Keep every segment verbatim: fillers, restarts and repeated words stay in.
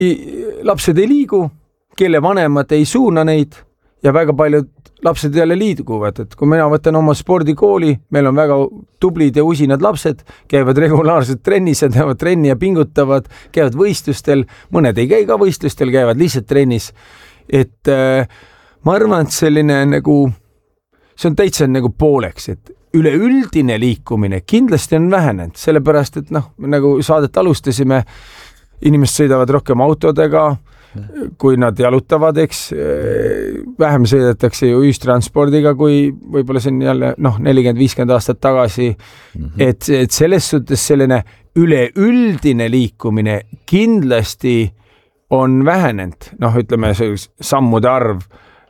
lapsed ei liigu, kelle vanemad ei suuna neid ja väga paljud lapsed jälle liiguvad, et kui mina võtan oma spordikooli, meil on väga tublid ja usinad lapsed, käivad regulaarselt trennis ja teevad trenni ja pingutavad, käivad võistlustel, mõned ei käi ka võistlustel, käivad lihtsalt trennis. Et äh, ma arvan, et selline nagu, see on täitsa nagu pooleks, et üleüldine liikumine kindlasti on vähenenud, sellepärast, et noh, nagu saadet alustasime, inimesed sõidavad rohkem autodega, kui nad jalutavad, eks, vähem sõidetakse ju ühistranspordiga, kui võib-olla see on jälle noh, nelikümmend viiskümmend aastat tagasi, mm-hmm. et, et selles suhtes selline üleüldine liikumine kindlasti on vähenenud, noh, ütleme sammude arv,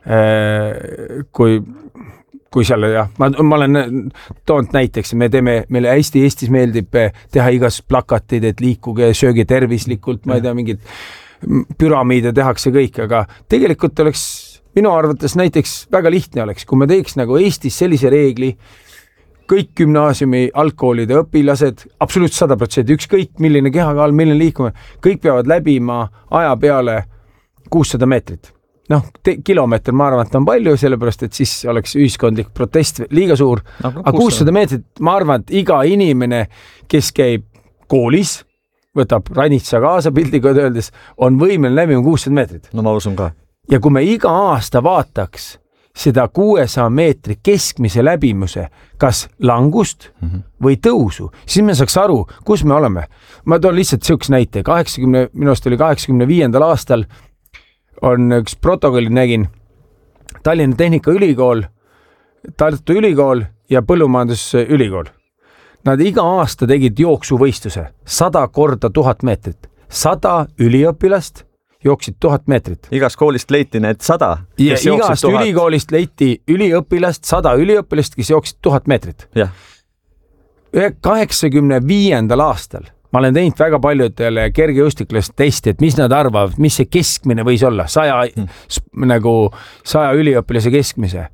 kui, kui seal, jah, ma, ma olen toonud näiteks, me teeme, meile hästi Eestis meeldib teha igas plakatid, et liikuge, sööge tervislikult, ma ei tea, mingid püramiide tehakse kõik, aga tegelikult oleks minu arvates näiteks väga lihtne oleks, kui me teeks nagu Eestis sellise reegli, kõik gümnaasiumi algkoolide õpilased, absoluutselt sada protsenti, ükskõik milline kehakaal, milline liikumine, kõik peavad läbima aja peale kuussada meetrit. Noh, te, kilomeeter ma arvan, et on palju, sellepärast, et siis oleks ühiskondlik protest liiga suur, no, aga kuussada meetrit, ma arvan, et iga inimene, kes käib koolis, võtab ranitsa kaasa pildiga öeldes, on võimeline läbima kuussada meetrit. No ma usun ka. Ja kui me iga aasta vaataks seda kuuesaja meetri keskmise läbimuse, kas langust mm-hmm. või tõusu, siis me saaks aru, kus me oleme. Ma toon lihtsalt sihukes näite. kaheksakümne, minust oli kaheksakümne viiendal aastal on üks protokolli nägin Tallinna Tehnikaülikool, Tartu Ülikool ja Põllumajandusülikool. Nad iga aasta tegid jooksuvõistluse sada korda tuhat meetrit. Sada üliõpilast jooksid tuhat meetrit. Igast koolist leiti need sada. Ja igast tuhat. Ülikoolist leiti üliõpilast, sada üliõpilast, kes jooksid tuhat meetrit. Ja. kaheksakümne viiendal aastal ma olen teinud väga paljudele kergejõustiklast testi, et mis nad arvavad, mis see keskmine võis olla, saja, hmm. nagu saja üliõpilase keskmise.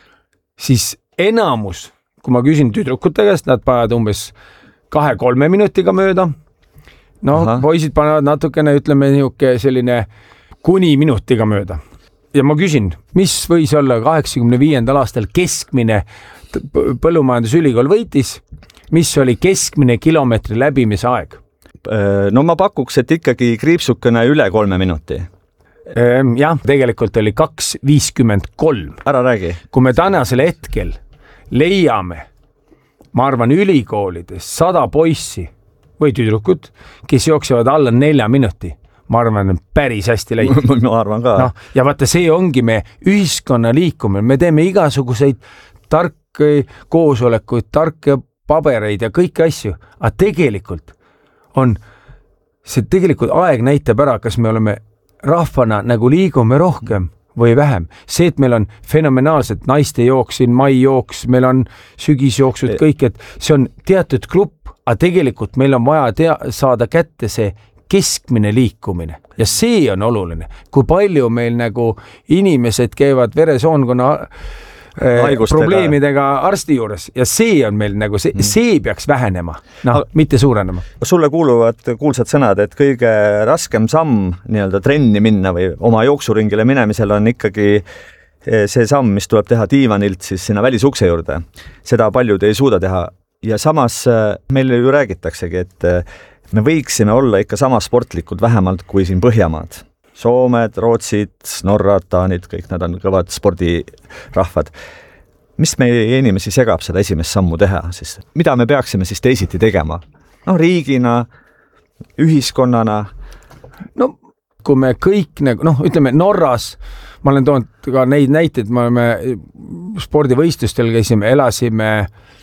Siis enamus, kui ma küsin tüdrukute käest, nad panevad umbes kahe-kolme minutiga mööda. No, Aha. poisid panevad natukene, ütleme, niuke selline kuni minutiga mööda. Ja ma küsin, mis võis olla kaheksakümne viiendal aastal keskmine Põllumajandusülikool võitis, mis oli keskmine kilomeetri läbimise aeg? No ma pakuks, et ikkagi kriipsukene üle kolme minuti. Jah, tegelikult oli kaks viiskümmend kolm. Ära räägi. Kui me tänasel hetkel leiame, ma arvan, ülikoolides sada poissi või tüdrukut, kes jooksevad alla nelja minuti, ma arvan, päris hästi leid. Ma arvan ka. No, ja vaata, see ongi me ühiskonna liikumine. Me teeme igasuguseid tarki koosolekuid, tarke pabereid ja kõiki asju. Aga tegelikult on see tegelikult aeg näitab ära, kas me oleme rahvana nagu liigume rohkem või vähem. See, et meil on fenomenaalselt naiste jooks, siin mai jooks, meil on sügisjooksud, kõik, et see on teatud grupp, aga tegelikult meil on vaja tea, saada kätte see keskmine liikumine. Ja see on oluline. Kui palju meil nagu inimesed käivad veresoonkonna Haigustega. Probleemidega arsti juures ja see on meil nagu, see, see peaks vähenema, noh, mitte suurenema. Sulle kuuluvad kuulsad sõnad, et kõige raskem samm nii-öelda trenni minna või oma jooksuringile minemisel on ikkagi see samm, mis tuleb teha diivanilt siis sinna välisukse juurde. Seda paljud ei suuda teha ja samas meile ju räägitaksegi, et me võiksime olla ikka sama sportlikud vähemalt kui siin Põhjamaad. Soomed, Rootsid, Norrad, Taanid, kõik nad on kõvad spordirahvad. Mis meie inimesi segab seda esimest sammu teha? Siis, mida me peaksime siis teisiti tegema? No riigina, ühiskonnana? No kui me kõik, noh, ütleme Norras, ma olen toonud ka neid näiteid, me oleme spordivõistlustel käisime, elasime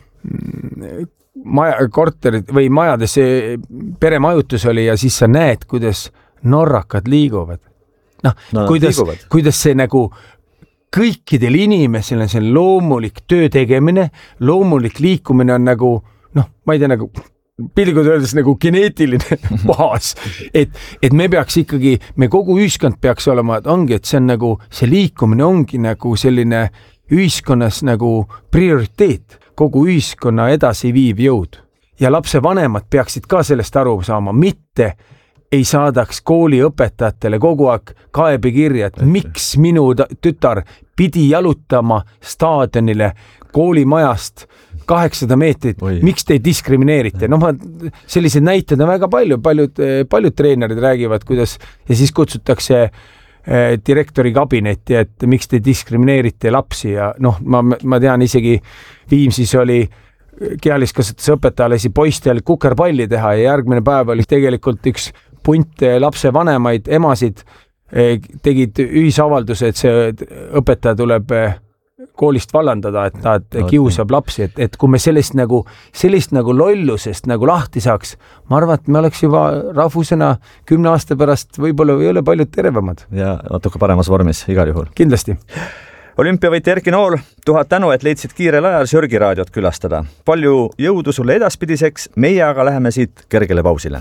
maja, korterid või majades peremajutus oli ja siis sa näed, kuidas norrakad liiguvad. Noh, no, kuidas, kuidas see nagu kõikidel inimesel on see loomulik töö tegemine, loomulik liikumine on nagu, noh, ma ei tea, nagu pilgud öeldes nagu geneetiline baas. Et, et me peaks ikkagi, me kogu ühiskond peaks olema, et ongi, et see on nagu, see liikumine ongi nagu selline ühiskonnas nagu prioriteet, kogu ühiskonna edasi viiv jõud. Ja lapse vanemad peaksid ka sellest aru saama, mitte ei saadaks kooliõpetajatele kogu aeg kaebekirja, et miks minu tütar pidi jalutama staadionile koolimajast kaheksasada meetrit, Oi. miks te diskrimineerite? No ma, sellised näited on väga palju, paljud, paljud treenerid räägivad, kuidas ja siis kutsutakse eh, direktori kabinetti, et miks te diskrimineerite lapsi ja noh, ma, ma tean isegi Viimsis oli kealiskasutuse õpetajale poistel kukerpalli teha ja järgmine päev oli tegelikult üks punt lapse vanemaid emasid eh, tegid ühisavalduse, et see õpetaja tuleb eh, koolist vallandada, et ta et kiusab lapsi, et, et kui me sellist nagu, sellist nagu lollusest nagu lahti saaks, ma arvan, et me oleks juba rahvusena kümne aasta pärast võib-olla ei ole paljud tervemad. Ja natuke paremas vormis igal juhul. Kindlasti. Olümpiavõitja Erki Nool, tuhat tänu, et leidsid kiirel ajal Sörgi raadiot külastada. Palju jõudu sulle edaspidiseks, meie aga läheme siit kergele pausile.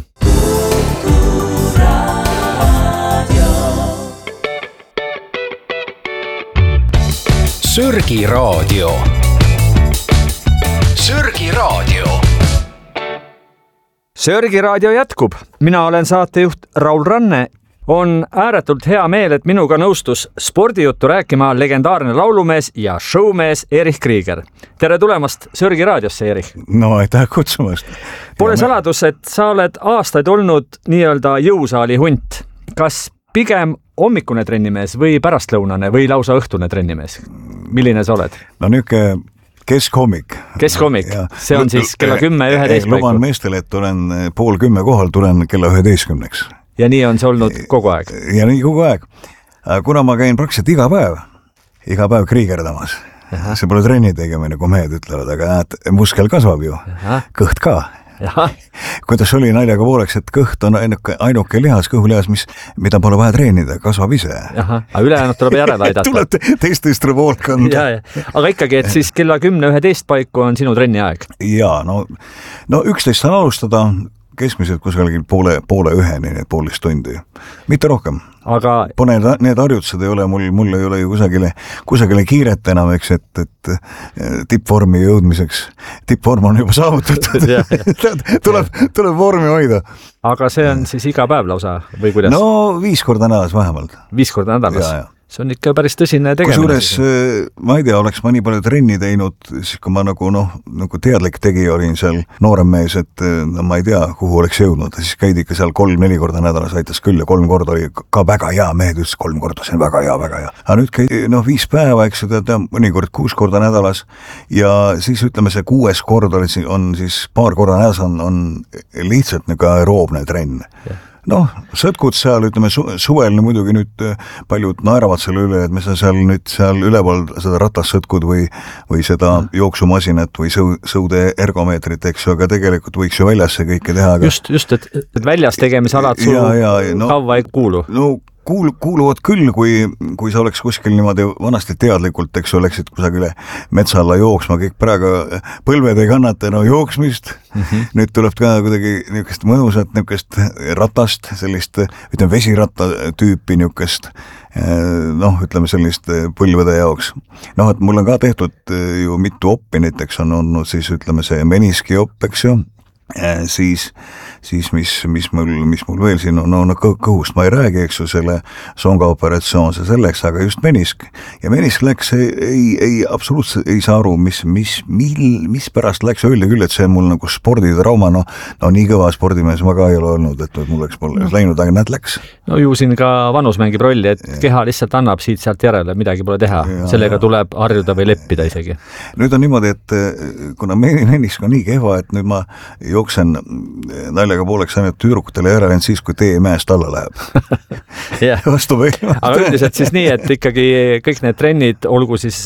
Sörgi raadio. Sörgi raadio. Sörgi raadio jätkub. Mina olen saatejuht Raul Ranne. On ääretult hea meel, et minuga nõustus spordijuttu rääkima legendaarne laulumees ja showmees Erich Krieger. Tere tulemast Sörgi raadiosse, Erich. No, aitäh kutsumast. Pole saladus, et sa oled aastaid olnud nii-öelda jõusaali hunt. Kas pigem hommikune trennimees või pärastlõunane või lausa õhtune trennimees? Milline sa oled? No niuke keskhommik. Keskhommik, see on siis kella kümme üheteist paiku. Luban meestele, et tulen pool kümme kohal, tulen kella üheteistkümneks. Ja nii on see olnud kogu aeg? Ja nii kogu aeg. Kuna ma käin praktiliselt iga päev, iga päev kriigerdamas. Aha. See pole trenni tegemine, kui mehed ütlevad, aga näed, muskel kasvab ju. Aha. Kõht ka. Jaha. Kuidas oli naljaga pooleks, et kõht on ainuke, ainuke lihas, kõhulihas, mis, mida pole vaja treenida, kasvab ise. Aha, aga ülejäänud tuleb järele aidata. Tuleb teistest revolt kanda. Ja, ja. Aga ikkagi, et siis kella kümne üheteist paiku on sinu trenni aeg? Jaa, no, no üksteist saan alustada, keskmiselt kusagil poole, poole üheni, need poolist tundi. Mitte rohkem. Aga Pone, need harjutused ei ole, mul, mul ei ole ju kusagile, kusagile kiiret enam, eks, et, et tippvormi jõudmiseks. Tippvorm on juba saavutatud. tuleb, tuleb vormi hoida. Aga see on siis iga päev lausa või kuidas? No viis korda nädalas vähemalt. Viis korda nädalas? Ja, ja. See on ikka päris tõsine tegemine. Kusjuures, ma ei tea, oleks ma nii palju trenni teinud, siis kui ma nagu, noh, nagu teadlik tegi olin seal noorem mees, et no, ma ei tea, kuhu oleks jõudnud. Siis käidi ikka seal kolm-neli korda nädalas, aitas küll ja kolm korda oli ka väga hea, mehed ütles kolm korda, see on väga hea, väga hea. Aga nüüd käidi, noh, viis päeva, eks ju, tead, mõnikord kuus korda nädalas ja siis ütleme, see kuues kord oli, on siis paar korda nädalas on, on lihtsalt nagu aeroobne trenn. Ja. Noh, sõtkud seal, ütleme, su- suvel muidugi nüüd paljud naeravad selle üle, et me seal nüüd seal üleval seda ratassõtkud või, või seda mm. jooksumasinat või sõu, sõude ergomeetrit, eks ju, aga tegelikult võiks ju väljas see kõike teha. Aga... Just, just, et, et väljas tegemisalad sul ja, ja, no, kaua ei kuulu. No kuul, kuuluvad küll, kui, kui sa oleks kuskil niimoodi vanasti teadlikult, eks ju, oleksid kusagile metsa alla jooksma, kõik praegu põlved ei kannata no jooksmist. Mm-hmm. Nüüd tuleb ka kuidagi niisugust mõnusat niisugust ratast, sellist, ütleme, vesiratta tüüpi niisugust, noh, ütleme sellist põlvede jaoks. Noh, et mul on ka tehtud ju mitu oppi, näiteks on olnud siis, ütleme, see meniski opp, eks ju. siis, siis mis, mis, mul, mis mul veel siin on, no, no kõhust ma ei räägi, eks ju, selle songa operatsioon see selleks, aga just menisk. Ja menisk läks, ei, ei, ei absoluutselt ei saa aru, mis, mis, mil, mis pärast läks, öeldi küll, et see on mul nagu sporditrauma, no, no nii kõva spordimees ma ka ei ole olnud, et mul oleks mul läinud, aga näed läks. No ju siin ka vanus mängib rolli, et ja. Keha lihtsalt annab siit sealt järele, midagi pole teha, ja, sellega ja. Tuleb harjuda või leppida isegi. Nüüd on niimoodi, et kuna menisk on nii kehva, et nüüd ma jooksen naljaga pooleks ainult tüürukutele järele siis, kui tee mäest alla läheb. yeah. Vastu või? Aga üldiselt siis nii, et ikkagi kõik need trennid, olgu siis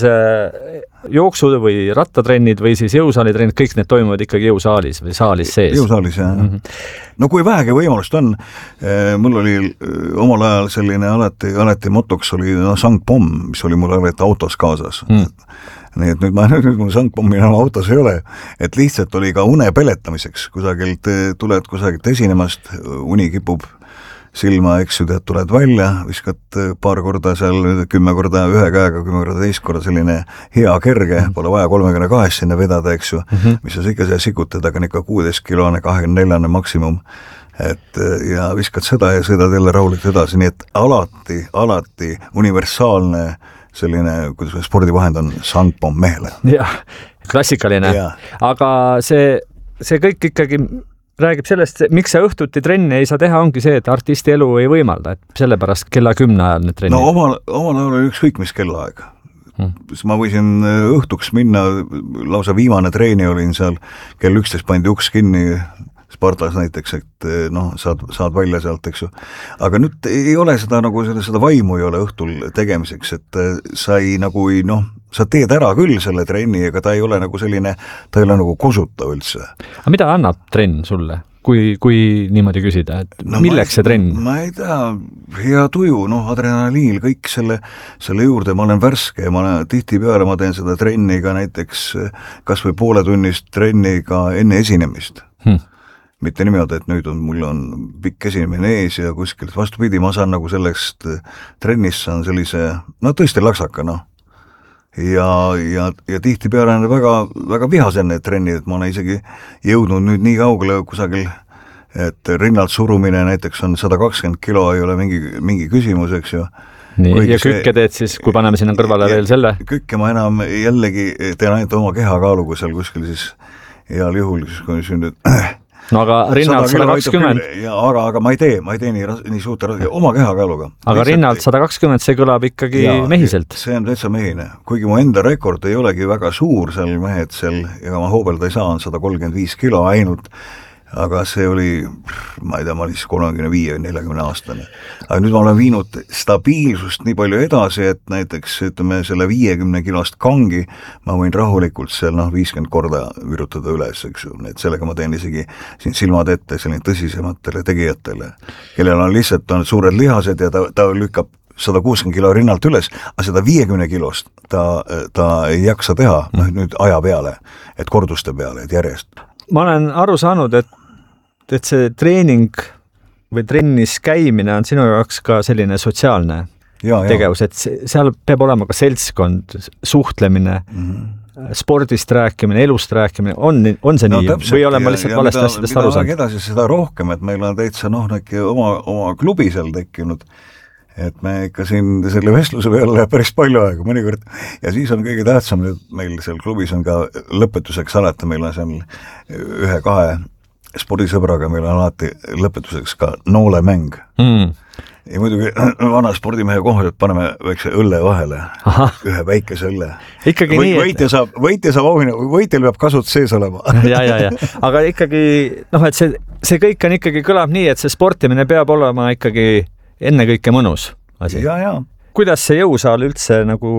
jooksud või rattatrennid või siis jõusaalitrennid, kõik need toimuvad ikkagi jõusaalis või saalis sees. Jõusaalis, jah. Mm-hmm. No kui vähegi võimalust on, mul oli omal ajal selline alati, alati motoks oli no, sangpomm, mis oli mul alati autos kaasas. Mm. Nii et nüüd ma nüüd mul sangpommi enam autos ei ole, et lihtsalt oli ka une peletamiseks, kusagilt tuled kusagilt esinemast, uni kipub silma, eks ju, tead, tuled välja, viskad paar korda seal, kümme korda ühe käega, kümme korda teist korda, selline hea kerge, pole vaja kolmekümne kahest sinna vedada, eks ju, mm-hmm. mis sa ikka seal sikutad, aga ikka kuueteist kilone, kahekümne neljane maksimum et ja viskad seda ja sõidad jälle rahulikult edasi, nii et alati, alati universaalne selline, kuidas spordivahend on sangpomm mehele. Jah, klassikaline. Ja. Aga see, see kõik ikkagi räägib sellest, miks see õhtuti trenni ei saa teha, ongi see, et artisti elu ei võimalda, et sellepärast kella kümne ajal need trennid. No omal, omal ajal oli ükskõik mis kellaaeg. Hmm. Ma võisin õhtuks minna, lausa viimane treeni olin seal, kell üksteist pandi uks kinni, Spartas näiteks, et noh, saad, saad välja sealt, eks ju. Aga nüüd ei ole seda nagu, seda, seda vaimu ei ole õhtul tegemiseks, et sa ei nagu ei, noh, sa teed ära küll selle trenni, aga ta ei ole nagu selline, ta ei ole nagu kosutav üldse. Aga mida annab trenn sulle, kui, kui niimoodi küsida, et no milleks ma, see trenn? Ma ei tea, hea tuju, noh, adrenaliil, kõik selle, selle juurde, ma olen värske, ma olen, tihti peale ma teen seda trenni ka näiteks kas või poole tunnist trenni ka enne esinemist. Hmm. Mitte niimoodi, et nüüd on, mul on pikk esinemine ees ja kuskilt vastupidi, ma saan nagu sellest trennist saan sellise, no tõesti laksaka, noh. Ja, ja, ja tihti peale on väga, väga vihasenne trenni, et ma olen isegi jõudnud nüüd nii kaugele kusagil, et rinnalt surumine näiteks on sada kakskümmend kilo, ei ole mingi, mingi küsimus, eks ju. Nii, Kuigi ja kükke teed siis, kui paneme sinna kõrvale ja, veel selle? Kükke ma enam jällegi teen ainult oma kehakaaluga seal kuskil siis heal juhul, siis kui sündnud no aga rinnalt sada kakskümmend. Ja, aga, aga ma ei tee, ma ei tee nii, nii suurt oma kehakaaluga. Aga rinnalt sada kakskümmend, see kõlab ikkagi ja, mehiselt. See on täitsa mehine. Kuigi mu enda rekord ei olegi väga suur seal mehed seal, ega ma hoobelda ei saa, on sada kolmkümmend viis kilo ainult, aga see oli, ma ei tea, ma olin siis kolmekümne viie või neljakümne aastane. Aga nüüd ma olen viinud stabiilsust nii palju edasi, et näiteks ütleme selle viiekümne kilost kangi ma võin rahulikult seal noh, viiskümmend korda virutada üles, eks ju. Et sellega ma teen isegi siin silmad ette selline tõsisematele tegijatele, kellel on lihtsalt on suured lihased ja ta, ta lükkab sada kuuskümmend kilo rinnalt üles, aga seda viiekümne kilost ta, ta ei jaksa teha noh, nüüd aja peale, et korduste peale, et järjest. Ma olen aru saanud, et et see treening või trennis käimine on sinu jaoks ka selline sotsiaalne ja, tegevus, et seal peab olema ka seltskond, suhtlemine, mm-hmm. spordist rääkimine, elust rääkimine, on, on see no, nii täpselt, või olen ma lihtsalt valesti asjadest aru saanud? Edasi seda rohkem, et meil on täitsa noh, oma, oma klubi seal tekkinud, et me ikka siin selle vestluse peale läheb päris palju aega mõnikord ja siis on kõige tähtsam, et meil seal klubis on ka lõpetuseks alati, meil on seal ühe-kahe spordisõbraga, meil on alati lõpetuseks ka noolemäng. Mm. Ja muidugi vana spordimehe kohal, et paneme väikse õlle vahele, Aha. ühe väikese õlle. Ikkagi Või, nii, võitja et... saab, võitja saab auhinna, võitjal peab kasut sees olema. ja, ja, ja. Aga ikkagi, noh, et see, see kõik on ikkagi kõlab nii, et see sportimine peab olema ikkagi ennekõike mõnus asi. Ja, ja. Kuidas see jõusaal üldse nagu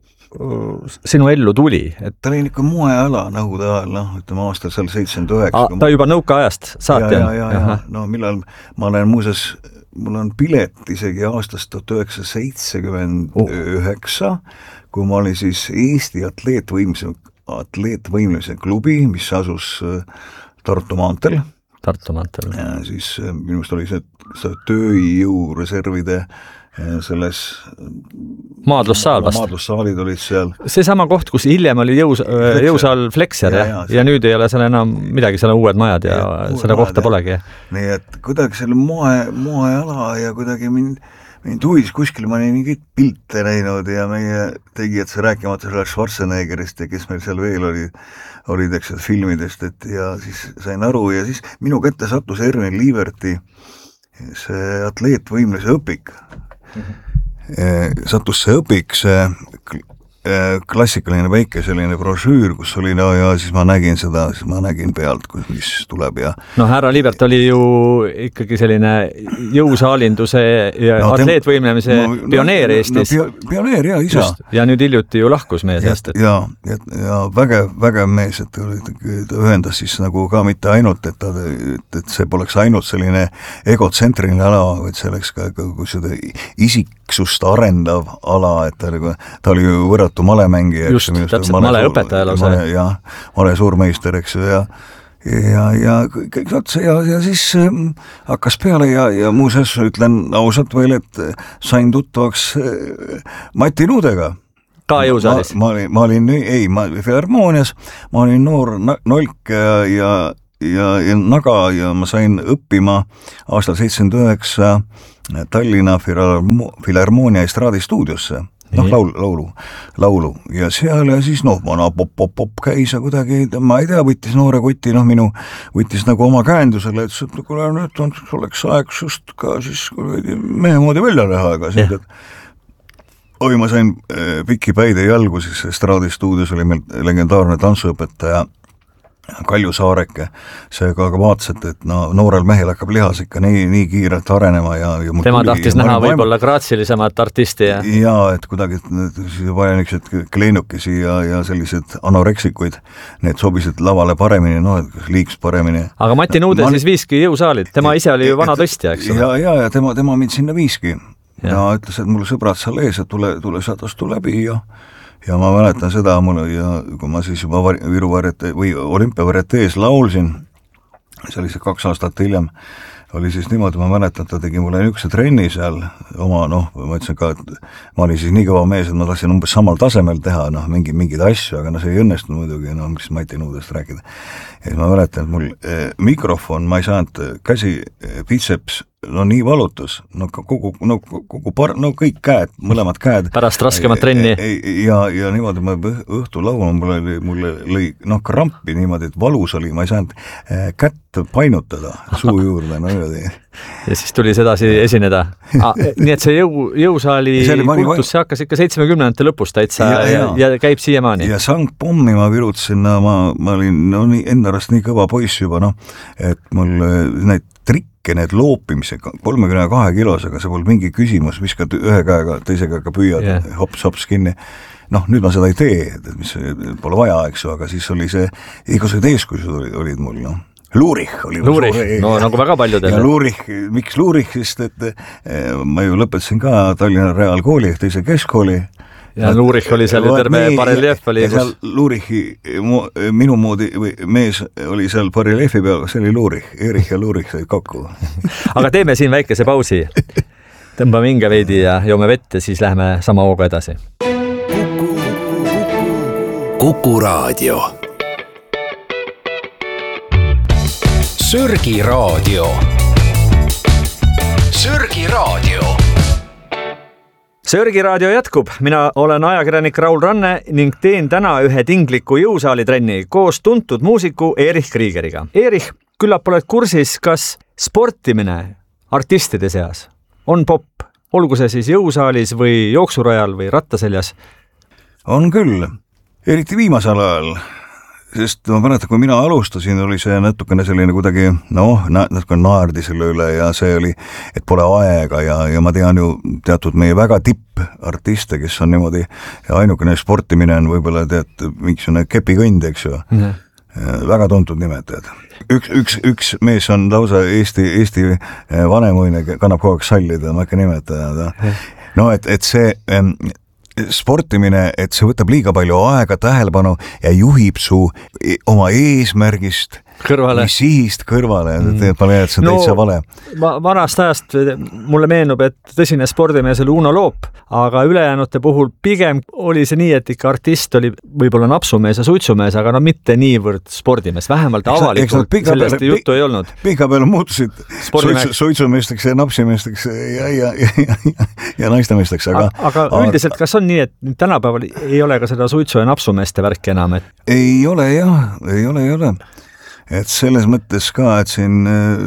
sinu ellu tuli? Et... ta oli niisugune moeala nõukogude ajal, noh, ütleme aastal seal seitsekümmend üheksa. Ta juba nõukaajast saati on? Ja, ja, ja, ja. No millal ma olen muuseas, mul on pilet isegi aastast tuhat üheksasada seitsekümmend üheksa, kui ma olin siis Eesti atleetvõimlemise, atleetvõimlemise klubi, mis asus Tartu maanteel. Tartu maanteel. Ja siis minust oli see, see tööjõureservide selles maadlussaal vast. Maadlussaalid olid seal. See sama koht, kus hiljem oli jõus, jõusaal Flexer ja, ja, ja nüüd ei ole seal enam midagi, seal on uued majad ja, ja seda kohta polegi. Nii et kuidagi selle moe, moeala ja kuidagi mind, mind huvis kuskil, ma olin mingit pilte näinud ja meie tegijad see rääkimata selle Schwarzeneggerist ja kes meil seal veel oli, olid eks filmidest, et ja siis sain aru ja siis minu kätte sattus Erwin Lieberti see atleetvõimluse õpik. Mm-hmm. Sattus see õpik, see klassikaline väike selline brošüür, kus oli no ja siis ma nägin seda, siis ma nägin pealt, mis tuleb ja no härra Liibert oli ju ikkagi selline jõusaalinduse ja no, atleetvõimlemise no, pioneer Eestis. No, pioneer ja isa. Just, ja nüüd hiljuti ju lahkus meie seast. Ja, ja, ja vägev, vägev mees, et ta ühendas siis nagu ka mitte ainult, et, ta, et, et see poleks ainult selline egotsentriline ala, vaid see oleks ka kui seda isiksust arendav ala, et ta, ta oli ju võrratu malemängija. Just, täpselt male õpetaja lausa. Ja male suurmeister, eks ju, ja ja, ja kõik otsa ja, ja siis ähm, hakkas peale ja, ja muuseas ütlen ausalt veel, et sain tuttavaks äh, Mati Nuudega. Ka jõusaalis? Ma, ma olin, ma olin, ei, ma filharmoonias, ma olin noor nolk ja, ja ja, ja naga ja ma sain õppima aastal seitsekümmend üheksa Tallinna Filharmoonia estraadistuudiosse. Noh, laulu, laulu, laulu ja seal ja siis noh, vana pop-pop-pop käis ja kuidagi, ma ei tea, võttis noore kuti, noh minu võttis nagu oma käendusele, et see, kuule, nüüd on, oleks aeg sust ka siis mehe moodi välja näha, aga siis, et oi, ma sain piki päide jalgu, siis estraadistuudios oli meil legendaarne tantsuõpetaja Kalju Saareke, seega aga vaatas, et, et no, noorel mehel hakkab lihas ikka nii, nii kiirelt arenema ja, ja tema tuli, tahtis ja näha võib-olla graatsilisemat artisti ja ja, et kuidagi siis vaja niisugused kleinukesi ja, ja sellised anoreksikuid, need sobisid lavale paremini, noh, liiks paremini. Aga Mati Nuude ma... siis viiski jõusaalid, tema ise oli ju vana tõstja, eks ole? Ja, ja, ja tema, tema mind sinna viiski ja, ja ütles, et mulle sõbrad seal ees, et tule, tule sealt astu läbi ja ja ma mäletan seda mulle ja kui ma siis juba var, Viru varjate või olümpiavarjatees laulsin, see oli see kaks aastat hiljem, oli siis niimoodi, ma mäletan, ta tegi mulle niisuguse trenni seal oma, noh, ma ütlesin ka, et ma olin siis nii kõva mees, et ma tahtsin umbes samal tasemel teha, noh, mingi, mingeid asju, aga no see ei õnnestunud muidugi, no mis Mati Nuudest rääkida. Ja ma mäletan, et mul eh, mikrofon, ma ei saanud käsi, biceps, no nii valutus, no kogu, no kogu par-, no kõik käed, mõlemad käed. Pärast raskemat trenni. Ja, ja niimoodi ma õhtu laulma, mulle oli, mulle lõi, noh, krampi niimoodi, et valus oli, ma ei saanud kätt painutada suu juurde, no niimoodi. Ja siis tuli sedasi esineda. Ah, nii et see jõu, jõusaali kultus, see hakkas ikka seitsmekümnendate lõpus täitsa ja, ja, ja, ja käib siiamaani. Ja sangpommi ma virutasin, no, ma, ma olin no, nii, endarast nii kõva poiss juba, noh, et mul need trikke, need loopimise kolmekümne kahe kilosega, see pole mingi küsimus, viskad ühe käega, teise käega püüad, yeah. hops-hops kinni. Noh, nüüd ma seda ei tee, mis pole vaja, eks ju, aga siis oli see, igasugused eeskujud olid, olid mul, noh. Luurich oli Luurich, no nagu väga paljudel. Ja Luurich, miks Luurich, sest et ma ju lõpetasin ka Tallinna Reaalkooli, teise keskkooli. Ja Luurich oli seal ja terve bareljeef oli. Ja seal Luurichi, minu moodi või mees oli seal bareljeefi peal, see oli Luurich, Erich ja Luurich said kokku. Aga teeme siin väikese pausi. Tõmbame hinge veidi ja joome vett ja siis läheme sama hooga edasi. Kuku Raadio. Sörgi Raadio. Sörgi Raadio. Sörgi Raadio jätkub. Mina olen ajakirjanik Raul Ranne ning teen täna ühe tingliku jõusaalitrenni koos tuntud muusiku Erich Kriegeriga. Erich, küllap oled kursis, kas sportimine artistide seas on popp, olgu see siis jõusaalis või jooksurajal või rattaseljas? On küll, eriti viimasel ajal. Sest ma mäletan, kui mina alustasin, oli see natukene selline kuidagi, noh, natukene naerdi selle üle ja see oli, et pole aega ja, ja ma tean ju teatud meie väga tippartiste, kes on niimoodi, ja ainukene sportimine on võib-olla tead, mingisugune kepikõnd, eks ju. Mm-hmm. Väga tuntud nimetajad. Üks, üks, üks mees on lausa Eesti, Eesti vanemuine, kannab kogu aeg sallida, ma ikka nimetada. No, et, et see... sportimine, et see võtab liiga palju aega, tähelepanu ja juhib su oma eesmärgist kõrvale. Sihist kõrvale, et ma leian, et see on no, täitsa vale. Ma, vanast ajast mulle meenub, et tõsine spordimees oli Uno Loop, aga ülejäänute puhul pigem oli see nii, et ikka artist oli võib-olla napsumees ja suitsumees, aga no mitte niivõrd spordimees, vähemalt avalikult sellest peale, juttu ei olnud. Pika peale muutusid suitsu, suitsumeesteks ja napsimeesteks ja, ja, ja, ja, ja naistemeesteks. Aga, aga, aga üldiselt, kas on nii, et tänapäeval ei ole ka seda suitsu ja napsumeeste värki enam? Et... Ei ole jah, ei ole, ei ole. Et selles mõttes ka, et siin,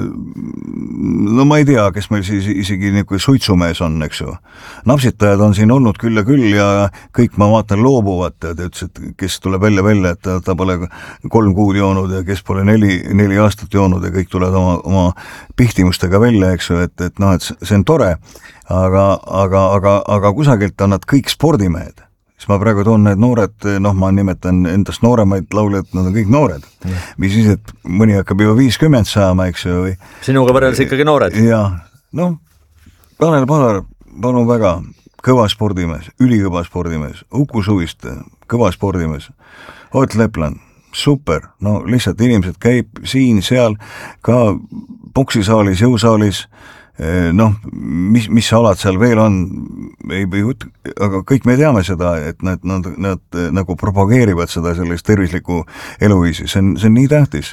no ma ei tea, kes meil siis isegi niisugune suitsumees on, eks ju. Napsitajad on siin olnud küll ja küll ja kõik ma vaatan loobuvat, et ütles, et kes tuleb välja välja, et ta, ta pole kolm kuud joonud ja kes pole neli, neli aastat joonud ja kõik tulevad oma, oma pihtimustega välja, eks ju, et, et noh, et see on tore, aga, aga, aga, aga kusagilt on nad kõik spordimehed. Siis ma praegu toon need noored, noh, ma nimetan endast nooremaid lauljad, nad on kõik noored. Ja. Mis siis, et mõni hakkab juba viiskümmend saama, eks ju. Või... Sinuga võrreldes ikkagi noored. Ja, noh, Tanel Padar, palun väga, kõva spordimees, ülikõva spordimees, Uku Suviste, kõva spordimees, Ott Lepland, super, no lihtsalt inimesed käib siin, seal, ka boksisaalis, jõusaalis, noh, mis, mis alad seal veel on, ei, ei, aga kõik me teame seda, et nad, nad, nad nagu propageerivad seda sellist tervislikku eluviisi, see on, see on nii tähtis.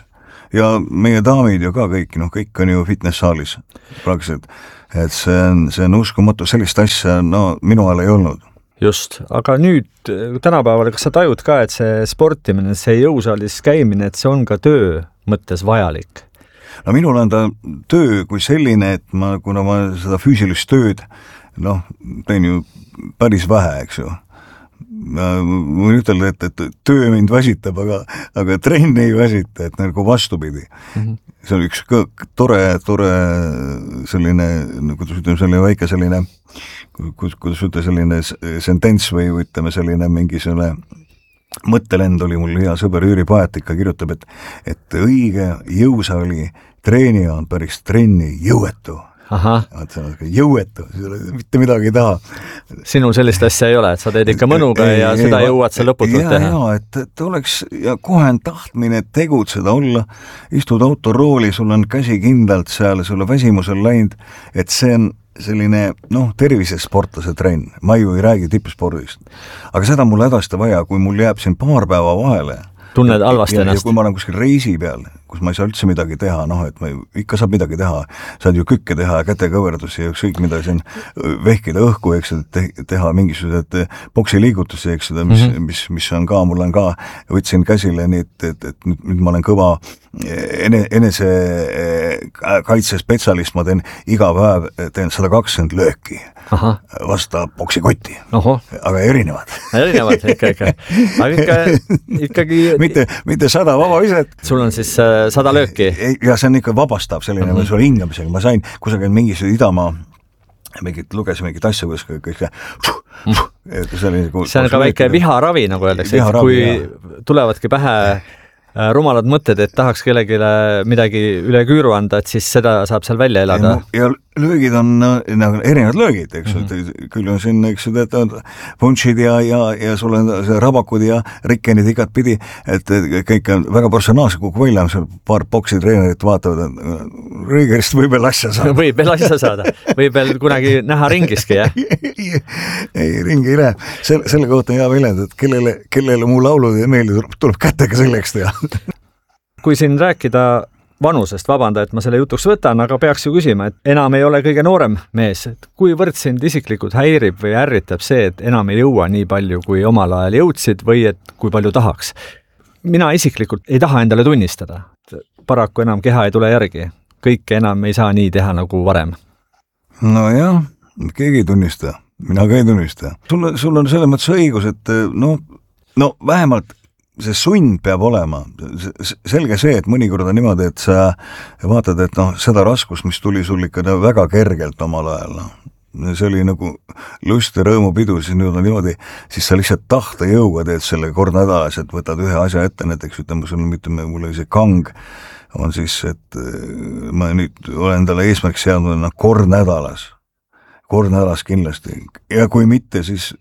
ja meie daamid ju ka kõik, noh, kõik on ju fitnesssaalis praktiliselt, et see on, see on uskumatu, sellist asja, no minu ajal ei olnud. Just, aga nüüd tänapäeval, kas sa tajud ka, et see sportimine, see jõusaalis käimine, et see on ka töö mõttes vajalik? No minul on ta töö kui selline, et ma, kuna ma seda füüsilist tööd, noh, teen ju päris vähe, eks ju. Ma võin ütelda, et, et töö mind väsitab, aga, aga trenn ei väsita, et nagu vastupidi. Mm-hmm. See on üks tore, tore selline, kuidas ütleme, selline väike selline, kuidas ütleme, selline sentents või ütleme selline mingi selline mõttelend oli mul hea sõber Jüri Paetika kirjutab, et, et õige jõusaali treenija on päris trenni jõuetu. Aha. Jõuetu, mitte midagi ei taha. Sinul sellist asja ei ole, et sa teed ikka mõnuga ei, ja ei, seda ei, jõuad sa lõputult ja, teha. Ja, et, et oleks ja kohe on tahtmine tegutseda, olla, istud autorooli, sul on käsi kindlalt seal, sul on väsimusel läinud, et see on selline, noh, tervisesportlase trenn. Ma ju ei räägi tippspordist. Aga seda mul hädasti vaja, kui mul jääb siin paar päeva vahele. Tunned halvasti ennast. Ja kui ma olen kuskil reisi peal, kus ma ei saa üldse midagi teha, noh, et ma ikka saab midagi teha, saad ju kükke teha ja kätekõverdusi ja ükskõik mida siin vehkida õhku, eks, te, teha mingisugused boksiliigutusi, eks, mis, mm-hmm. mis, mis on ka, mul on ka, võtsin käsile nii, et, et, et nüüd, nüüd ma olen kõva ene, enese kaitsespetsialist, ma teen iga päev, teen sada kakskümmend lööki. Aha. Vasta boksikotti. Oho. Aga erinevad. Erinevad, ikka, ikka. Aga ikka, ikkagi... mitte, mitte sada vabaviset. Sul on siis äh, sada lööki? Ja see on ikka vabastab selline mm-hmm. sul hingamisega. Ma sain kusagil mingis idamaa, mingit, lugesin mingit asja, kus kõik mm. see, oli, see on ka väike viharavi, nagu öeldakse, et kui jah. Tulevadki pähe rumalad mõtted, et tahaks kellelegi midagi üle küüru anda, et siis seda saab seal välja elada. Ja, ja löögid on nagu erinevad löögid, eks ju, mm-hmm. küll on siin, eks ju, tead, punšid ja, ja, ja sul on rabakud ja rikkenid igat pidi, et kõik on väga personaalse kuku välja, seal paar boksi treenerit vaatavad, Rõigerist võib veel asja saada. Võib veel asja saada, võib veel kunagi näha ringiski, jah? ei, ringi ei lähe. Selle, selle kohta hea väljend, et kellele, kellele mu laulud ei meeldi, tuleb, tuleb kätega selleks teha. Kui siin rääkida vanusest, vabanda, et ma selle jutuks võtan, aga peaks ju küsima, et enam ei ole kõige noorem mees. Et kuivõrd sind isiklikult häirib või ärritab see, et enam ei jõua nii palju, kui omal ajal jõudsid või et kui palju tahaks? Mina isiklikult ei taha endale tunnistada. Paraku enam keha ei tule järgi. Kõike enam ei saa nii teha nagu varem. No jah, keegi ei tunnista. Mina ka ei tunnista. Sul, sul on selles mõttes õigus, et no, no vähemalt see sund peab olema. Selge see, et mõnikord on niimoodi, et sa vaatad, et noh, seda raskust, mis tuli sul ikka väga kergelt omal ajal, noh. See oli nagu lust ja rõõmupidu, siis nüüd on niimoodi, siis sa lihtsalt tahta jõuga teed selle kord nädalas, et võtad ühe asja ette, näiteks ütleme, sul ütleme, mul oli see kang, on siis, et ma nüüd olen talle eesmärk seadnud, noh, kord nädalas. Kord nädalas kindlasti. Ja kui mitte, siis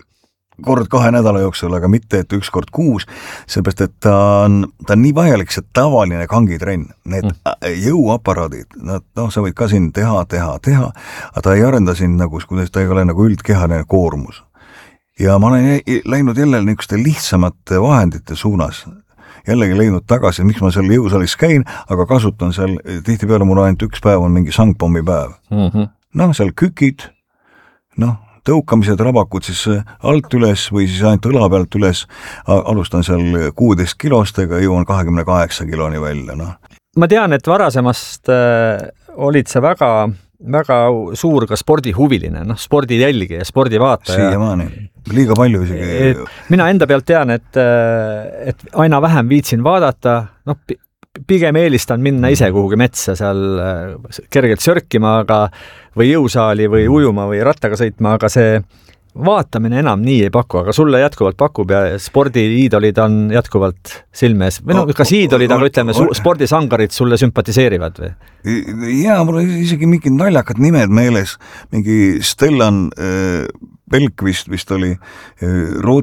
kord kahe nädala jooksul, aga mitte, et üks kord kuus, sellepärast, et ta on, ta on nii vajalik, see tavaline kangitrenn, need mm. jõuaparaadid, nad, noh, sa võid ka siin teha, teha, teha, aga ta ei arenda siin nagu, kuidas ta ei ole nagu üldkehaline koormus. Ja ma olen läinud jälle niisuguste lihtsamate vahendite suunas, jällegi leidnud tagasi, miks ma seal jõusaalis käin, aga kasutan seal, tihtipeale mul ainult üks päev on mingi sangpommi päev. Mm-hmm. Noh, seal kükid, noh, tõukamised, rabakud siis alt üles või siis ainult õla pealt üles, alustan seal kuueteist kilostega, jõuan kahekümne kaheksa kiloni välja. No. Ma tean, et varasemast äh, olid sa väga, väga suur ka spordihuviline, noh, spordi jälgi ja spordi vaataja. Siiamaani, liiga palju isegi. Mina enda pealt tean, et, et aina vähem viitsin vaadata, noh, pigem eelistan minna ise kuhugi metsa seal kergelt sörkima, aga või jõusaali või ujuma või rattaga sõitma, aga see vaatamine enam nii ei paku, aga sulle jätkuvalt pakub ja spordiiidolid on jätkuvalt silmes. Või no, kas iidolid, aga ütleme, spordisangarid sulle sümpatiseerivad või? Jaa, mul on isegi mingid naljakad nimed meeles. Mingi Stellan äh, Belk vist, vist oli äh, Rootsi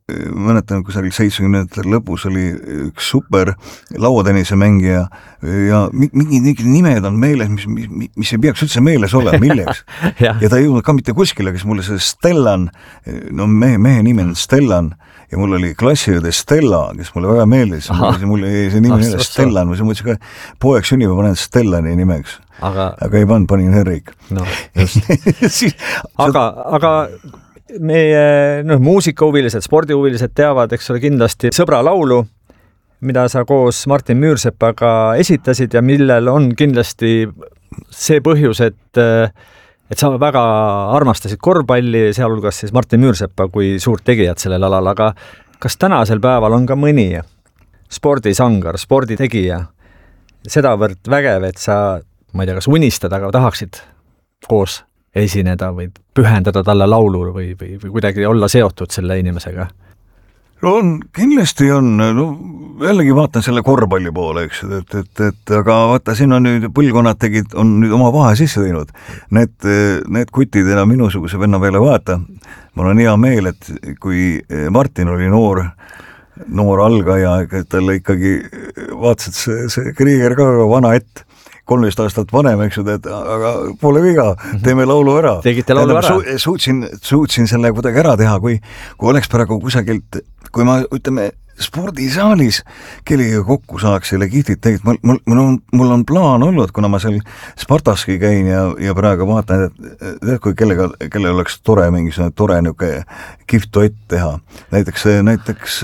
mäletan, kusagil seitsmekümnendatel lõpus oli üks super lauatennise mängija ja mingid mingid nimed on meeles, mis, mis, mis ei peaks üldse meeles olema, milleks. ja. ja ta ei jõudnud ka mitte kuskile, kes mulle see Stellan, no mehe, mehe nimi on Stellan ja mul oli klassiõde Stella, kes mulle väga meeldis. Mulle jäi see nimi meeles Stellan, ma mõtlesin ka poeg sünnipäeva panen Stellani nimeks. Aga, aga ei pannud, panin Henrik. No, siis, aga, aga meie no, muusikahuvilised, spordihuvilised teavad, eks ole, kindlasti Sõbra laulu, mida sa koos Martin Müürsepaga esitasid ja millel on kindlasti see põhjus, et et sa väga armastasid korvpalli, sealhulgas siis Martin Müürsepa kui suurt tegijat sellel alal, aga kas tänasel päeval on ka mõni spordisangar, sporditegija sedavõrd vägev, et sa, ma ei tea, kas unistad, aga tahaksid koos esineda või pühendada talle laulu või, või, või kuidagi olla seotud selle inimesega? No on, kindlasti on, no jällegi vaatan selle korvpalli poole, eks, et, et, et aga vaata, siin on nüüd põlvkonnad tegid, on nüüd oma vahe sisse teinud. Need, need kutid enam minusuguse venna peale vaata. Mul on hea meel, et kui Martin oli noor, noor algaja, et talle ikkagi vaatasid see, see Krieger ka vana ett, kolmteist aastat vanem, eks ju, et aga pole viga, teeme laulu ära. Tegite laulu ära? Su, suutsin, suutsin selle kuidagi ära teha, kui, kui oleks praegu kusagilt, kui ma, ütleme, spordisaalis kellega kokku saaks selle kihtit tegid, mul, mul, mul, on, mul on plaan olnud, kuna ma seal Spartaski käin ja, ja praegu vaatan, et, et kui kellega, kelle oleks tore mingisugune tore niisugune kihvt duett teha. Näiteks, näiteks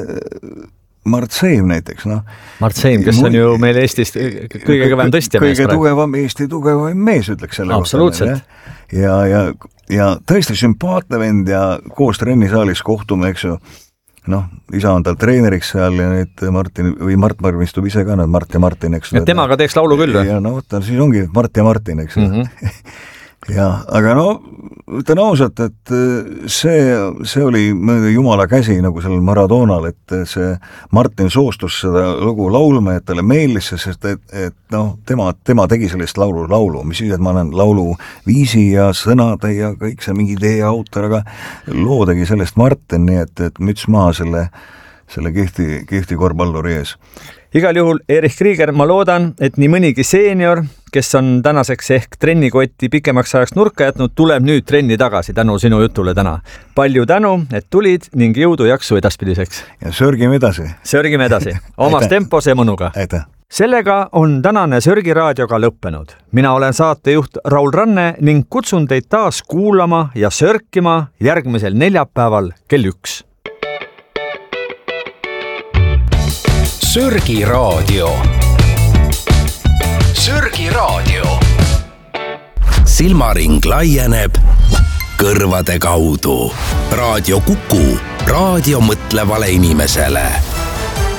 Mart Seim näiteks, noh. Mart Seim, kes on ju meil Eestis kõige kõvem tõstja mees. Kõige tugevam, Eesti tugevam mees, ütleks selle. Absoluutselt. Kohta, ja, ja, ja tõesti sümpaatne vend ja koos trennisaalis kohtume, eks ju, noh, isa on tal treeneriks seal ja nüüd Martin, või Mart Marvin istub ise ka, Mart ja Martin, eks. Ja temaga teeks laulu küll? Ja no võtta, siis ongi Mart ja Martin, eks. Mm -hmm. ja, aga no, ütlen ausalt, et see, see oli jumala käsi nagu sellel Maradonal, et see Martin soostus seda lugu laulma, et talle meeldis, sest et, et noh, tema, tema tegi sellest laulu laulu, mis siis, et ma olen laulu viisi ja sõnade ja kõik see mingi idee autor, aga loo tegi sellest Martin, nii et, et müts maha selle, selle kihti, kihti korvpalluri ees. Igal juhul, Erich Krieger, ma loodan, et nii mõnigi seenior, kes on tänaseks ehk trennikotti pikemaks ajaks nurka jätnud, tuleb nüüd trenni tagasi tänu sinu jutule täna. Palju tänu, et tulid ning jõudu jaksu edaspidiseks. Ja sörgime edasi. Sörgime edasi. Omas tempos ja mõnuga. Aitäh. Sellega on tänane Sörgi raadioga lõppenud. Mina olen saatejuht Raul Ranne ning kutsun teid taas kuulama ja sörkima järgmisel neljapäeval kell üks. Sörgi raadio. Sörgi raadio. Silmaring laieneb kõrvade kaudu. Raadio Kuku, raadio mõtlevale inimesele.